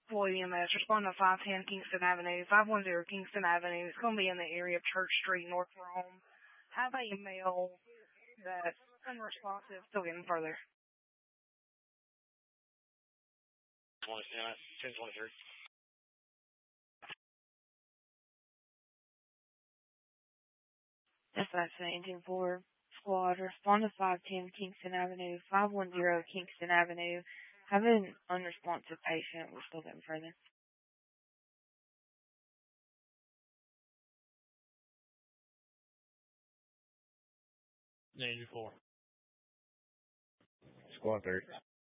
Floyd EMS, respond to 510 Kingston Avenue, 510 Kingston Avenue. It's going to be in the area of Church Street, North Rome. Have a male that's unresponsive, still getting further. 1023. Dispatch to Engine 4 Squad, respond to 510 Kingston Avenue, 510 Kingston Avenue. Have an unresponsive patient. We're still getting further. 94. Squad 3.